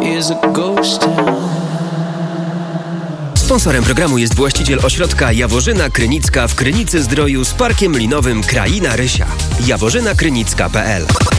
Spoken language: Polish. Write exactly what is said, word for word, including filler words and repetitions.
is a ghost town. Sponsorem programu jest właściciel ośrodka Jaworzyna Krynicka w Krynicy Zdroju z Parkiem Linowym Kraina Rysia. jaworzyna krynicka kropka p l